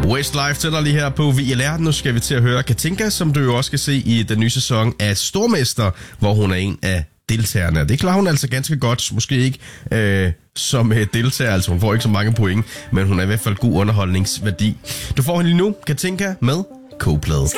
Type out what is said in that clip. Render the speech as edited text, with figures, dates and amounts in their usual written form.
Westlife tænder lige her på VLR. Nu skal vi til at høre Katinka, som du jo også skal se i den nye sæson af Stormester, hvor hun er en af deltagerne. Det klarer hun altså ganske godt. Måske ikke som deltager, altså hun får ikke så mange point, men hun er i hvert fald god underholdningsværdi. Du får hende lige nu, Katinka med Coldplay.